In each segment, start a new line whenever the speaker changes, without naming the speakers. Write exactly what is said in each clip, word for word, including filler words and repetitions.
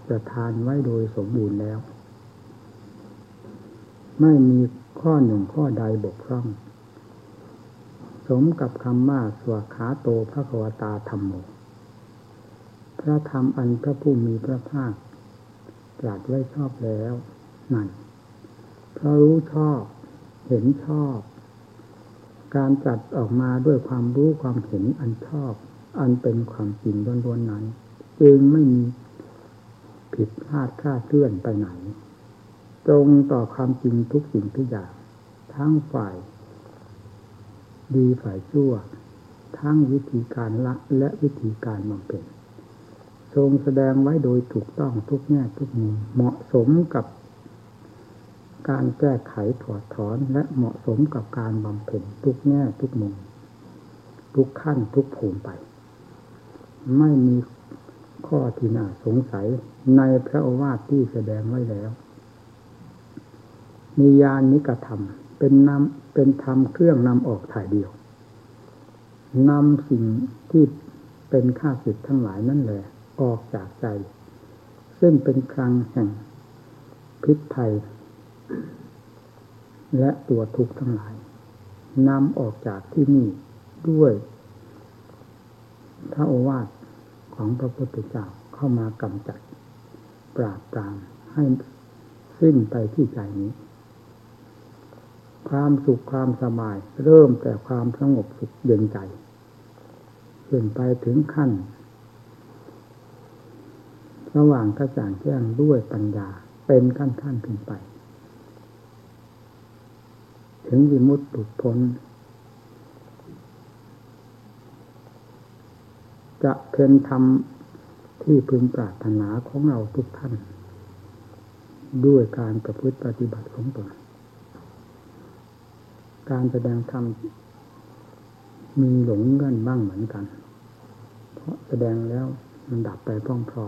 ประทานไว้โดยสมบูรณ์แล้วไม่มีข้อหนึ่งข้อใดบกพร่องสมกับคำว่าสวากขาโตภควตาธัมโมพระธรรมอันพระผู้มีพระภาคตรัสไว้ชอบแล้วนั่นเพราะรู้ชอบเห็นชอบการจัดออกมาด้วยความรู้ความเห็นอันชอบอันเป็นความจริงล้วนๆนั้นจึงไม่มีผิดพลาดคลาดเคลื่อนไปไหนตรงต่อความจริงทุกสิ่งทุกอย่างทั้งฝ่ายดีฝ่ายชั่วทั้งวิธีการละและวิธีการบำเพ็ญทรงแสดงไว้โดยถูกต้องทุกแง่ทุกมุมเหมาะสมกับการแก้ไขถอดถอนและเหมาะสมกับการบำเพ็ญทุกแง่ทุกมุมทุกขั้นทุกภูมิไปไม่มีข้อที่น่าสงสัยในพระโอวาทที่แสดงไว้แล้วนิยานิกธรรมเป็นนำเป็นธรรมเครื่องนำออกถ่ายเดียวนำสิ่งที่เป็นข้าศึกทั้งหลายนั่นแหละออกจากใจซึ่งเป็นคลังแห่งพิษภัยและตัวทุกข์ทั้งหลายนำออกจากที่นี่ด้วยพระโอวาทของพระพุทธเจ้าเข้ามากำจัดปราบปรามให้สิ้นไปที่ใจนี้ความสุขความสบายเริ่มแต่ความสงบสุขเย็นใจขึ้นไปถึงขั้นระหว่างกระจ่างแจ้งด้วยปัญญาเป็นขั้นขั้นขึ้นไปถึงวิมุตติหลุดพ้นจะเป็นธรรมที่พึงปรารถนาของเราทุกท่านด้วยการประพฤติปฏิบัติของตนการแสดงธรรมมีหลงเงื่อนบ้างเหมือนกันเพราะแสดงแล้วมันดับไปพร้อม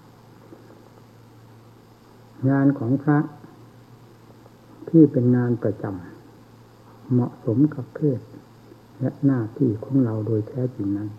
ๆงานของพระที่เป็นงานประจำเหมาะสมกับเพศและหน้าที่ของเราโดยแท้จริงนั้น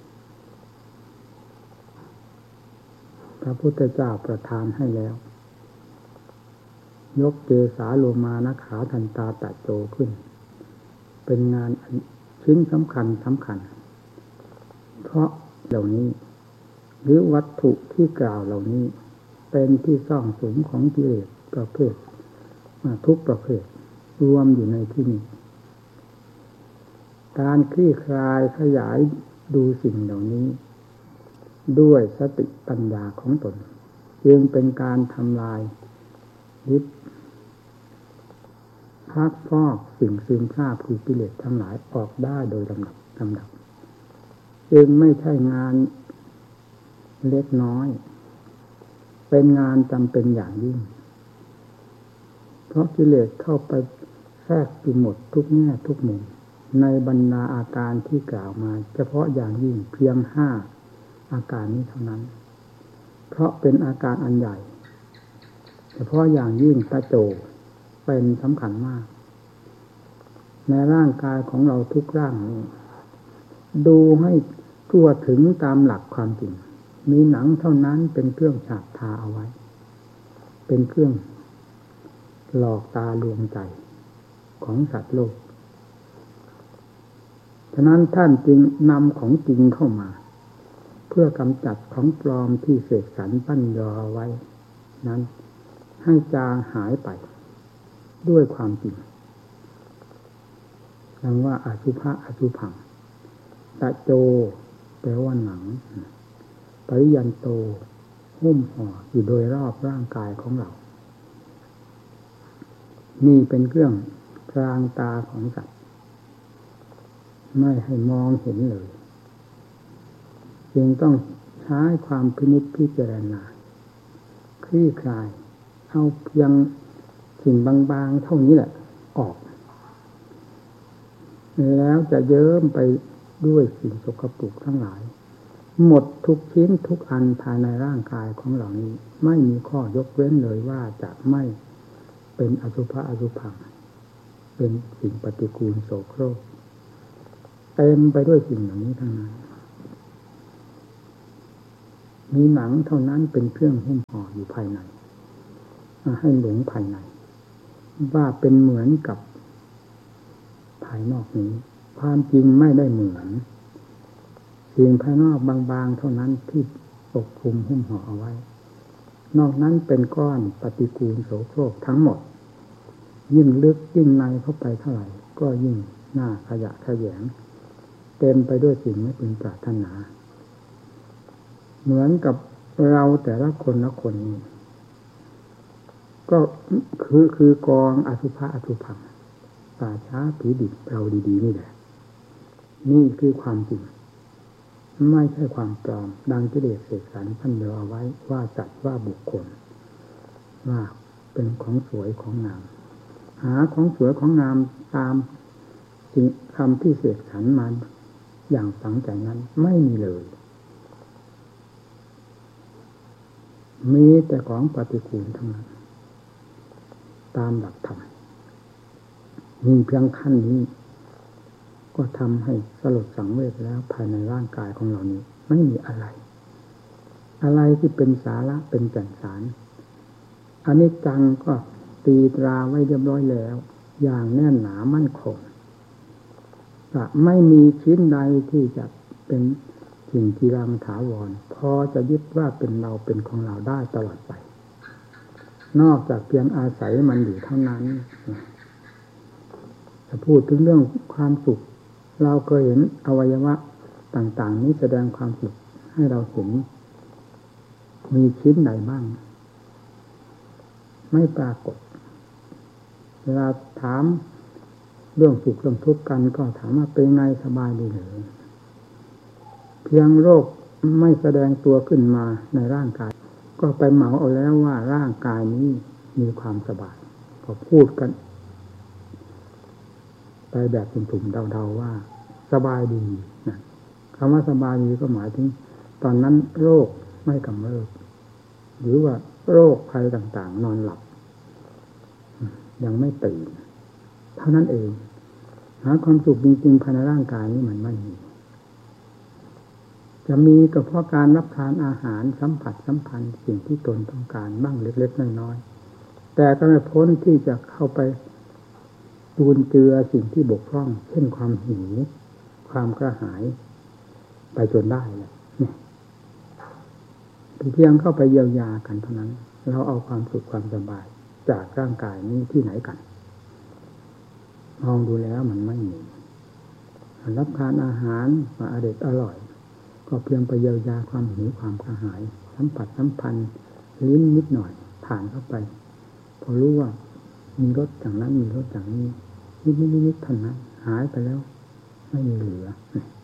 พระพุทธเจ้าประทานให้แล้วยกเกสาโลมานะขาทันตาตะโจขึ้นเป็นงานชิ้นสำคัญสำคัญเพราะเหล่านี้หรือวัตถุที่กล่าวเหล่านี้เป็นที่ซ่องสุมของกิเลสประเภททุกประเภทรวมอยู่ในที่นี้การคลี่คลายขยายดูสิ่งเหล่านี้ด้วยสติปัญญาของตนจึงเป็นการทำลายยึดพักฟอกสิ่งซึมซาบคือกิเลสทั้งหลายออกได้โดยลำดับลำดับจึงไม่ใช่งานเล็กน้อยเป็นงานจำเป็นอย่างยิ่งเพราะกิเลสเข้าไปแทรกอยู่หมดทุกแง่ทุกมุมในบรรดาอาการที่กล่าวมาเฉพาะอย่างยิ่งเพียงห้าอาการนี้เท่านั้นเพราะเป็นอาการอันใหญ่เฉพาะอย่างยิ่งตะโจเป็นสำคัญมากในร่างกายของเราทุกร่างนี้ดูให้ทั่วถึงตามหลักความจริงมีหนังเท่านั้นเป็นเครื่องฉาบทาเอาไว้เป็นเครื่องหลอกตาลวงใจของสัตว์โลกฉะนั้นท่านจึงนำของจริงเข้ามาเพื่อกำจัดของปลอมที่เสกสรรปั้นยอไว้นั้นให้จางหายไปด้วยความจริงดังว่าอสุภะอสุภังตะโจแปลว่าหนังปริยันโตหุ้มห่ออยู่โดยรอบร่างกายของเรานี่เป็นเครื่องพรางตาของสัตว์ไม่ให้มองเห็นเลยจึงต้องใช้ความพินิจพิจารณาคลี่คลายเอาเพียงสิ่งบางๆเท่านี้แหละออกแล้วจะเยิ้มไปด้วยสิ่งสกปรกทั้งหลายหมดทุกชิ้นทุกอันภายในร่างกายของเรานี้ไม่มีข้อยกเว้นเลยว่าจะไม่เป็นอสุภะอสุภังเป็นสิ่งปฏิกูลโสโครกเต็มไปด้วยสิ่งเหล่านี้ทั้งนั้นมีหนังเท่านั้นเป็นเครื่องหุ้มห่ออยู่ภายในให้หลงภายในว่าเป็นเหมือนกับภายนอกนี้ความจริงไม่ได้เหมือนสิ่งภายนอกบางๆเท่านั้นที่ปกคลุมหุ้มห่อเอาไว้นอกนั้นเป็นก้อนปฏิกูลโสโครกทั้งหมดยิ่งลึกยิ่งในเข้าไปเท่าไหร่ก็ยิ่งหน้าขยะขยงเต็มไปด้วยสิ่งไม่พึงปรารถนาเหมือนกับเราแต่ละคนละคนนี้ก็คือคือกองอสุภะอสุภังป่าช้าผีดิบเราดีๆนี่แหละนี่คือความจริงไม่ใช่ความปลอมดังกิเลสเสกสรรพันเดียวเอาไว้ว่าจัดว่าบุคคลว่าเป็นของสวยของงามหาของสวยของงามตามสิ่งคำที่เสกสรรมาอย่างฝังใจนั้นไม่มีเลยมีแต่ของปฏิกูลทั้งนั้นตามหลักธรรมมีเพียงขั้นนี้ก็ทำให้สลดสังเวชแล้วภายในร่างกายของเรานี้ไม่มีอะไรอะไรที่เป็นสาระเป็นแก่นสารอนิจจังก็ตีตราไว้เรียบร้อยแล้วอย่างแน่นหนามั่นคงจะไม่มีชิ้นใดที่จะเป็นสิ่งที่รังถาวรพอจะยึดว่าเป็นเราเป็นของเราได้ตลอดไปนอกจากเพียงอาศัยมันอยู่เท่านั้นถ้าพูดถึงเรื่องความสุขเราเคยเห็นอวัยวะต่างๆนี้แสดงความสุขให้เราเห็นมีชิ้นไหนบ้างไม่ปรากฏเวลาถามเรื่องสุขเรื่องทุกข์กันก็ถามว่าเป็นไงสบายดีหรือเพียงโรคไม่แสดงตัวขึ้นมาในร่างกายก็ไปเหมาเอาแล้วว่าร่างกายนี้มีความสบายก็พูดกันไปแบบถุ่มๆเดาๆว่าสบายดีนะคำว่าสบายดีก็หมายถึงตอนนั้นโรคไม่กำเริบหรือว่าโรคภัยต่างๆนอนหลับยังไม่ตื่นเท่านั้นเองหาความสุขจริงๆภายในร่างกายนี้มันไม่มีจะมีก็เพราะการรับทานอาหารสัมผัสสัมพันธ์สิ่งที่ตนต้องการบ้างเล็กๆน้อยๆแต่ก็ไม่พ้นที่จะเข้าไปจูนเจือสิ่งที่บกพร่องเช่นความหิวความกระหายไปจนได้เลยเนี่ยเพียงเข้าไปเยียวยากันเท่านั้นเราเอาความสุขความสบายจากร่างกายนี้ที่ไหนกันมองดูแล้วมันไม่มีรับทานอาหารมาอร่อยอร่อยก็เพียงไปเยียวยาความหิวความกระหายสัมผัสสัมพันธ์ลิ้นนิดหน่อยผ่านเข้าไปพอรู้ว่ามีรสอย่างนั้นมีรสอย่างนี้นิดนิดนิดเท่านั้นหายไปแล้วไม่มีเหลือ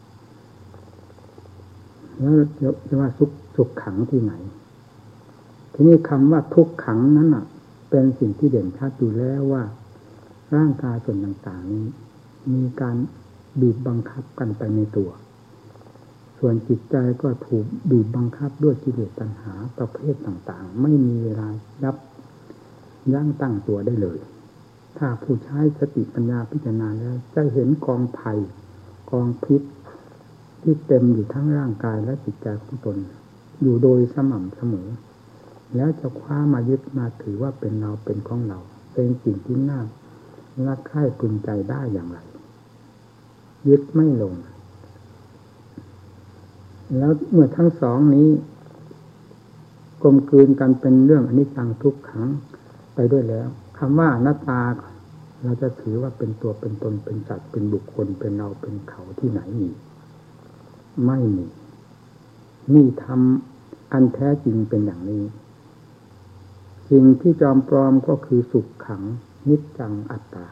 แล้วจะว่าสุขสุขขังที่ไหนทีนี้คำว่าทุกขังนั้นอ่ะเป็นสิ่งที่เด่นชัดอยู่แล้วว่าร่างกายส่วนต่างๆนี้มีการบีบบังคับกันไปในตัวส่วนจิตใจก็ถูกบีบบังคับด้วยกิเลสตัณหาประเภทต่างๆไม่มีเวลายับยั้งตั้งตัวได้เลยถ้าผู้ใช้สติปัญญาพิจารณาแล้วจะเห็นกองภัยกองพิษที่เต็มอยู่ทั้งร่างกายและจิตใจของตนอยู่โดยสม่ำเสมอแล้วจะคว้ามายึดมาถือว่าเป็นเราเป็นของเราเป็นสิ่งที่น่ารักใคร่พึงใจได้อย่างไรยึดไม่ลงแล้วเมื่อทั้งสองนี้กลมกลืนกันเป็นเรื่องอนิจจังทุกขังไปด้วยแล้วคำว่าอนัตตาเราจะถือว่าเป็นตัวเป็นตนเป็นสัตว์เป็นบุคคลเป็นเราเป็นเขาที่ไหนมีไม่มีนี่ทำอันแท้จริงเป็นอย่างนี้สิ่งที่จอมปลอมก็คือสุขขังนิจจังอัตตา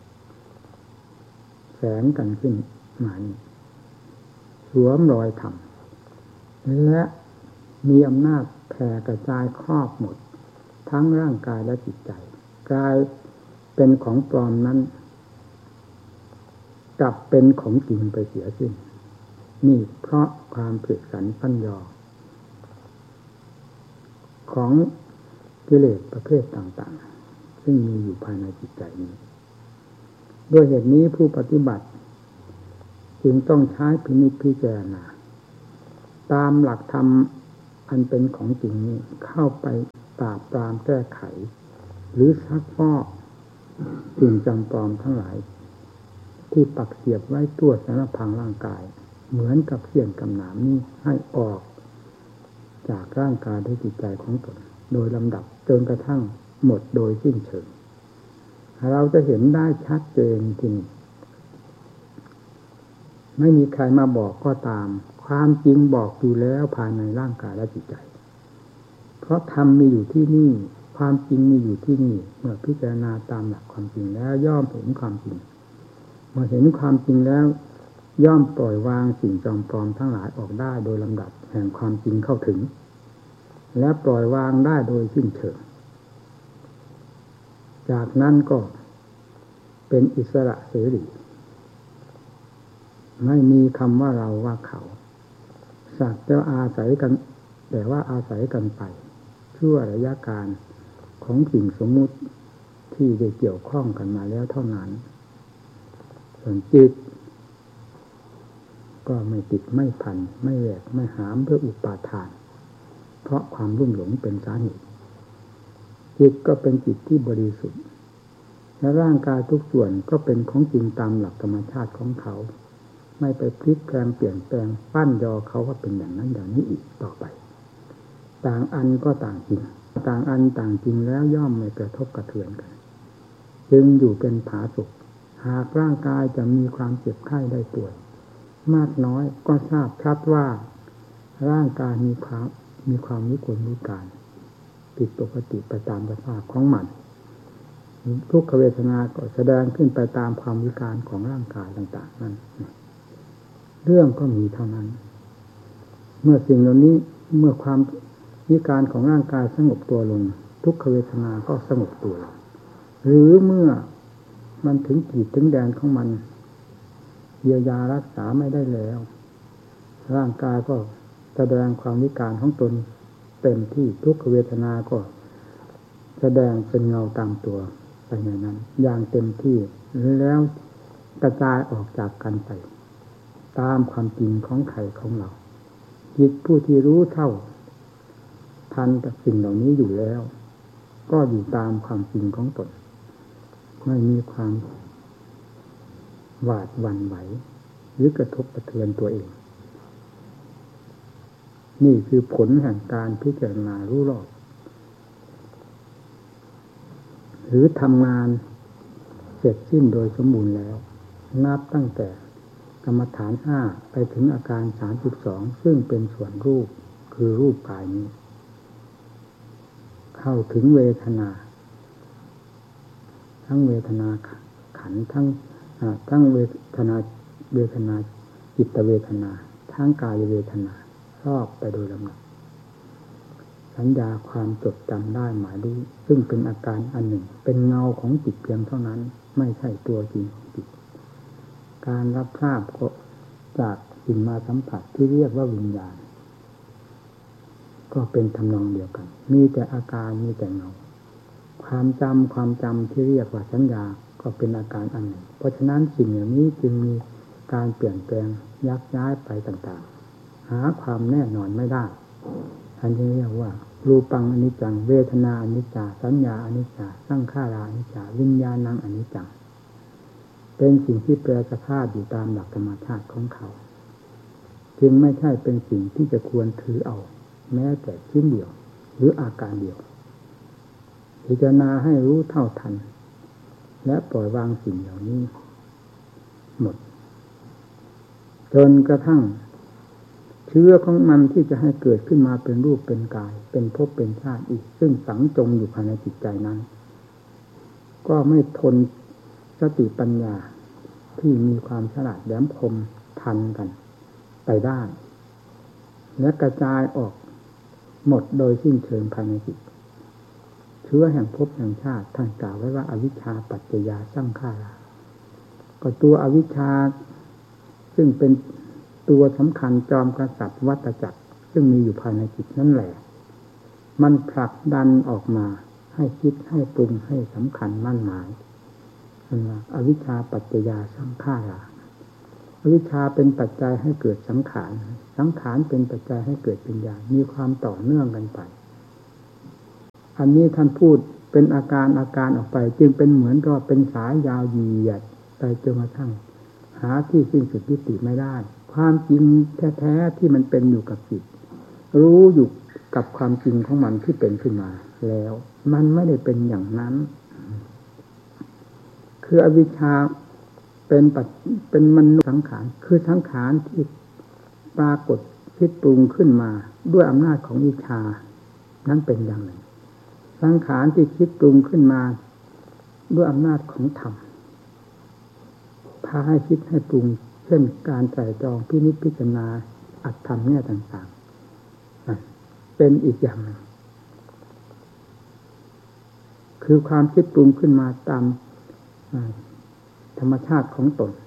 แฝงกันขึ้นมานี่สวมรอยธรรมและมีอำนาจแผ่กระจายครอบหมดทั้งร่างกายและจิตใจกลายเป็นของปลอมนั้นกลับเป็นของจริงไปเสียสิ้นนี่เพราะความเปรียบสันปั้นยอของกิเลสประเภทต่างๆซึ่งมีอยู่ภายในจิตใจนี้ด้วยเหตุนี้ผู้ปฏิบัติจึงต้องใช้พินิจพิจารณาตามหลักธรรมอันเป็นของจริงนี้เข้าไปปราบปรามแก้ไขหรือซักฟอกสิ่งจำปลอมทั้งหลายที่ปักเสียบไว้ตัวสารพังร่างกายเหมือนกับเขี่ยนกำหนามนี้ให้ออกจากร่างกายด้วยจิตใจของตนโดยลำดับจนกระทั่งหมดโดยสิ้นเชิงเราจะเห็นได้ชัดเจนทีนี้ไม่มีใครมาบอกก็ตามความจริงบอกอยู่แล้วภายในร่างกายและจิตใจเพราะธรรมมีอยู่ที่นี่ความจริงมีอยู่ที่นี่เมื่อพิจารณาตามหลักความจริงแล้วย่อมเห็นความจริงเมื่อเห็นความจริงแล้วย่อมปล่อยวางสิ่งจอมปลอมทั้งหลายออกได้โดยลำดับแห่งความจริงเข้าถึงและปล่อยวางได้โดยสิ้นเชิงจากนั้นก็เป็นอิสระเสรีไม่มีคำว่าเราว่าเขาสักแต่อาศัยกันแต่ว่าอาศัยกันไปชั่วระยะการของสิ่งสมมุติที่ได้เกี่ยวข้องกันมาแล้วเท่านั้นส่วนจิตก็ไม่ติดไม่พันไม่แหวกไม่หามเพื่ออุปาทานเพราะความรุ่มหลงเป็นสาเหตุจิตก็เป็นจิตที่บริสุทธิ์และร่างกายทุกส่วนก็เป็นของจริงตามหลักธรรมชาติของเขาไม่ไปพลิกแปลงเปลี่ยนแปลงปั้นยอเขาว่าเป็นอย่างนั้นอย่างนี้อีกต่อไปต่างอันก็ต่างจริงต่างอันต่างจริงแล้วย่อมไม่กระทบกระเทือนกันจึงอยู่เป็นผาสุกหากร่างกายจะมีความเจ็บไข้ได้ป่วยมากน้อยก็ทราบชัดว่าร่างกายมีความมีความวิกลวิการผิดปกติไปตามสภาพของมันทุกขเวทนาก็แสดงขึ้นไปตามความวิการของร่างกายต่างๆนั่นเรื่องก็มีเท่านั้นเมื่อสิ่งเหล่านี้เมื่อความวิการของร่างกายสงบตัวลงทุกขเวทนาก็สงบตัวลงหรือเมื่อมันถึงขีดถึงแดนของมันเยียวยารักษาไม่ได้แล้วร่างกายก็แสดงความวิการของตนเต็มที่ทุกขเวทนาก็แสดงเป็นเงาตามตัวไปในนั้นอย่างเต็มที่แล้วกระจายออกจากกันไปตามความจริงของใครของเราจิตผู้ที่รู้เท่าทันกับสิ่งเหล่านี้อยู่แล้วก็อยู่ตามความจริงของตนไม่มีความหวาดหวั่นไหวหรือกระทบกระเทือนตัวเองนี่คือผลแห่งการพิจารณารู้รอบหรือทำงานเสร็จสิ้นโดยสมบูรณ์แล้วนับตั้งแต่กรรมฐานห้าไปถึงอาการสามสิบสองซึ่งเป็นส่วนรูปคือรูปกายนี้เข้าถึงเวทนาทั้งเวทนาขันธ์ทั้งทั้งเวทนาเวทนาจิตเวทนาทั้งกายเวทนารอบไปโดยลำดับสัญญาความจดจำได้หมายรู้ซึ่งเป็นอาการอันหนึ่งเป็นเงาของจิตเพียงเท่านั้นไม่ใช่ตัวจริงของจิตการรับทราบก็จากสิ่งมาสัมผัสที่เรียกว่าวิญญาณก็เป็นทำนองเดียวกันมีแต่อาการมีแต่เงาความจำความจำที่เรียกว่าสัญญาก็เป็นอาการอันหนึ่งเพราะฉะนั้นสิ่งเหล่านี้จึงมีการเปลี่ยนแปลงยักย้ายไปต่างๆหาความแน่นอนไม่ได้อันนี้เรียกว่ารูปังอนิจจังเวทนาอนิจจาสัญญาอนิจจาสังขาราอนิจจาวิญญาณังอนิจจังเป็นสิ่งที่แปรสภาพอยู่ตามหลักธรรมชาติของเขาจึงไม่ใช่เป็นสิ่งที่จะควรถือเอาแม้แต่ชิ้นเดียวหรืออาการเดียวพิจารณาให้รู้เท่าทันและปล่อยวางสิ่งเหล่านี้หมดจนกระทั่งเชื้อของมันที่จะให้เกิดขึ้นมาเป็นรูปเป็นกายเป็นภพเป็นชาติอีกซึ่งฝังจมอยู่ภายในจิตใจนั้นก็ไม่ทนสติปัญญาที่มีความฉลาดแหลมคมทันกันไปได้และกระจายออกหมดโดยสิ้นเชิงภายในจิตเชื้อแห่งภพแห่งชาติท่านกล่าวไว้ว่าอวิชชาปัจจยาสังขาราก็ตัวอวิชชาซึ่งเป็นตัวสำคัญจอมกษัตริย์วัฏจักรซึ่งมีอยู่ภายในจิตนั่นแหละมันผลักดันออกมาให้คิดให้ปรุงให้สำคัญมั่นหมายอวิชชาปัจจยาสังขาราอวิชชาเป็นปัจจัยให้เกิดสังขารสังขารเป็นปัจจัยให้เกิดปัญญามีความต่อเนื่องกันไปอันนี้ท่านพูดเป็นอาการอาการออกไปจึงเป็นเหมือนกับเป็นสายยาวเหยียดไปจนกระทั่งหาที่สิ้นสุดยุติไม่ได้ความจริงแท้ๆที่มันเป็นอยู่กับจิตรู้อยู่กับความจริงของมันที่เป็นขึ้นมาแล้วมันไม่ได้เป็นอย่างนั้นคืออวิชชาเป็นปัจเป็นมนุษย์สังขารคือสังขารที่ปรากฏคิดปรุงขึ้นมาด้วยอำนาจของวิชานั้นเป็นอย่างหนึ่งสังขารที่คิดปรุงขึ้นมาด้วยอำนาจของธรรมพาให้คิดให้ปรุงเช่นการไตร่ตรองพินิจพิจารณาอัตธรรมเนี่ยต่างๆเป็นอีกอย่างหนึ่งคือความคิดปรุงขึ้นมาตามธรรมชาติของตน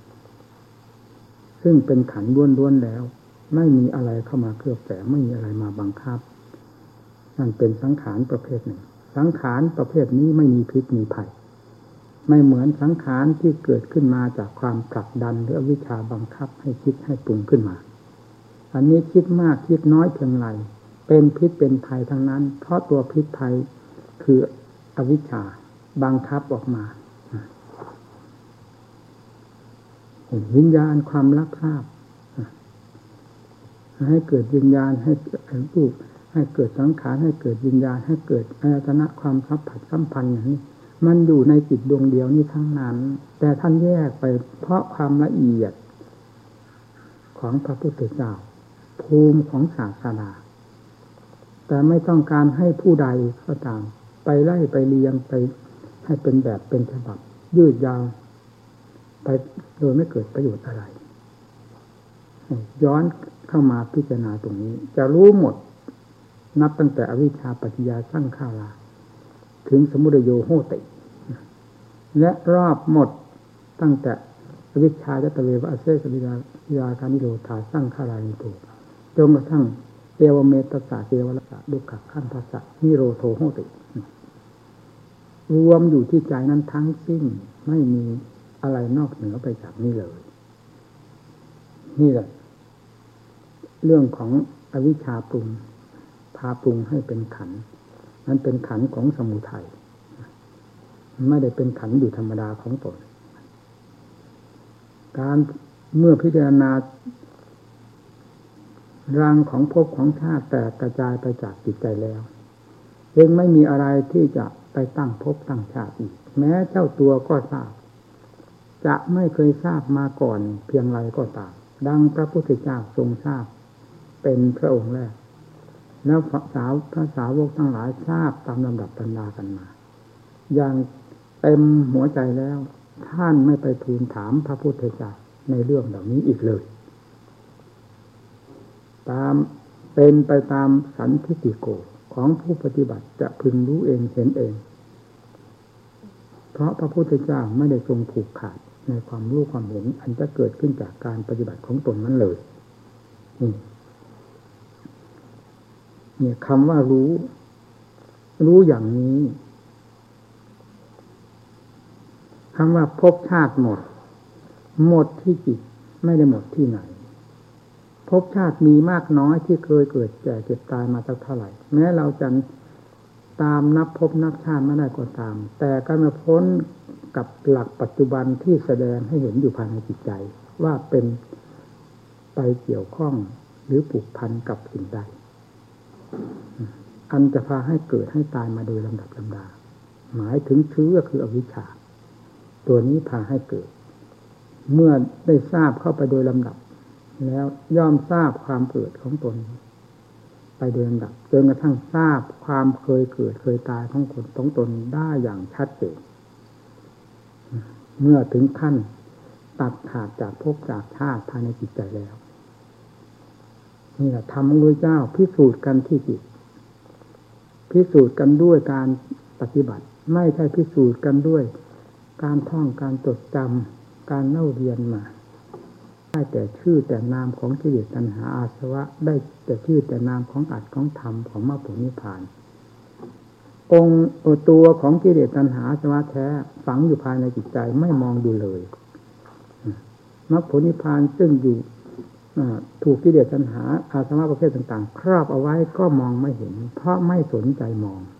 ซึ่งเป็นขันธ์ล้วนๆแล้วไม่มีอะไรเข้ามาเคลือบแฝงไม่มีอะไรมาบังคับนั่นเป็นสังขารประเภทหนึ่งสังขารประเภทนี้ไม่มีพิษมีภัยไม่เหมือนสังขารที่เกิดขึ้นมาจากความผลักดันหรืออวิชชาบังคับให้คิดให้ปรุงขึ้นมาอันนี้คิดมากคิดน้อยเพียงไรเป็นพิษเป็นภัยทั้งนั้นเพราะตัวพิษภัยคืออวิชชาบังคับออกมาวิญญาณความรับทราบให้เกิดวิญญาณให้รูปให้เกิดสังขารให้เกิดวิญญาณให้เกิดอายตนะความสัมผัสสัมพันธ์อย่างนี้มันอยู่ในจิตดวงเดียวนี้ทั้งนั้นแต่ท่านแยกไปเพราะความละเอียดของพระพุทธเจ้าภูมิของศาสนาแต่ไม่ต้องการให้ผู้ใดก็ตามไปไล่ไปเรียงไปให้เป็นแบบเป็นฉบับยืดยาวไปโดยไม่เกิดประโยชน์อะไรย้อนเข้ามาพิจารณาตรงนี้จะรู้หมดนับตั้งแต่อวิชชาปัจจยาสร้างขาราถึงสมุทัยโยโหติและรอบหมดตั้งแต่อวิชชาจตเววะอเสสวิญญาการนิโรธาสร้างขารานิโรธจนกระทั่งเอวเมตตาเจวะละดุขขันธัสสะนิโรโธโหติรวมอยู่ที่ใจนั้นทั้งสิ้นไม่มีอะไรนอกเหนือไปจากนี้เลยนี่แหละเรื่องของอวิชชาปรุงพาปรุงให้เป็นขันธ์นั้นเป็นขันธ์ของสมุทัยไม่ได้เป็นขันธ์อยู่ธรรมดาของตนการเมื่อพิจารณารังของภพของชาติแตกกระจายไปจากจิตใจแล้วจึงไม่มีอะไรที่จะไปตั้งภพตั้งชาติอีกแม้เจ้าตัวก็ทราบจะไม่เคยทราบมาก่อนเพียงไรก็ตามดังพระพุทธเจ้าทรงทราบเป็นพระองค์แรกแล้วสาวพระสาวกทั้งหลายทราบตามลำดับตำรากันมาอย่างเต็มหัวใจแล้วท่านไม่ไปทูลถามพระพุทธเจ้าในเรื่องเหล่านี้อีกเลยตามเป็นไปตามสันทิฏฐิโกของผู้ปฏิบัติจะพึงรู้เองเห็นเองเพราะพระพุทธเจ้าไม่ได้ทรงผูกขาดในความรู้ความเห็นอันจะเกิดขึ้นจากการปฏิบัติของตนนั้นเลยนี่เนี่ยคำว่ารู้รู้อย่างนี้คำว่าภพชาติหมดหมดที่จิตไม่ได้หมดที่ไหนภพชาติมีมากน้อยที่เคยเกิดแก่เจ็บตายมาสักเท่าไหร่แม้เราจะตามนับภพนับชาติไม่ได้ก็ตามแต่ก็มาพ้นกับหลักปัจจุบันที่แสดงให้เห็นอยู่ภายในจิตใจว่าเป็นไปเกี่ยวข้องหรือผูกพันกับสิ่งใดอันจะพาให้เกิดให้ตายมาโดยลำดับลำดาหมายถึงเชื้อคืออวิชชาตัวนี้พาให้เกิดเมื่อได้ทราบเข้าไปโดยลำดับแล้วย่อมทราบความเกิดของตนไปโดยลำดับจนกระทั่งทราบความเคยเกิดเคยตายของคนของตนได้อย่างชัดเจนเมื่อถึงขั้นตัดขาดจากภพจากชาติภายในจิตใจแล้วนี่แหละธรรมของพระเจ้าพิสูจน์กันที่จิตพิสูจน์กันด้วยการปฏิบัติไม่ใช่พิสูจน์กันด้วยการท่องการจดจำการเล่าเรียนมาได้แต่ชื่อแต่นามของกิเลสตัณหาอาสวะได้แต่ชื่อแต่นามของอัตของธรรมของมรรคผลนิพพานองค์ตัวของกิเลสตัณหาอาสวะแท้ฝังอยู่ภายในจิตใจไม่มองดูเลยมรรคผลนิพพานซึ่งอยู่ถูกกิเลสตัณหาอาสวะประเภทต่างๆครอบเอาไว้ก็มองไม่เห็นเพราะไม่สนใจมอง